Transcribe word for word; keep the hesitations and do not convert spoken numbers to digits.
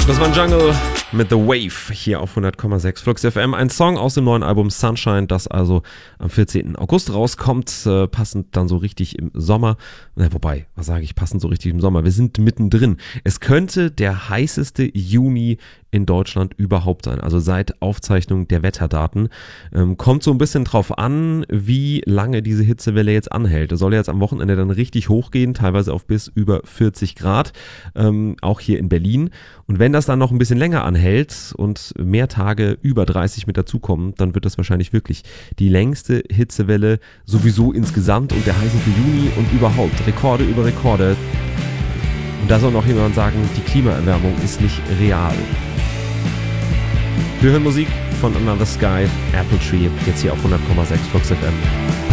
Das war ein Jungle mit The Wave hier auf hundert Komma sechs Flux F M. Ein Song aus dem neuen Album Sunshine, das also am vierzehnten August rauskommt, äh, passend dann so richtig im Sommer. Na, wobei, was sage ich, passend so richtig im Sommer? Wir sind mittendrin. Es könnte der heißeste Juni in Deutschland überhaupt sein, also seit Aufzeichnung der Wetterdaten. Ähm, kommt so ein bisschen drauf an, wie lange diese Hitzewelle jetzt anhält. Es soll jetzt am Wochenende dann richtig hochgehen, teilweise auf bis über vierzig Grad, ähm, auch hier in Berlin. Und wenn das dann noch ein bisschen länger anhält und mehr Tage über dreißig mit dazukommen, dann wird das wahrscheinlich wirklich die längste Hitzewelle sowieso insgesamt und der heißeste Juni und überhaupt. Rekorde über Rekorde. Und da soll noch jemand sagen, die Klimaerwärmung ist nicht real. Wir hören Musik von Another Sky, Apple Tree, jetzt hier auf hundert Komma sechs Flux F M.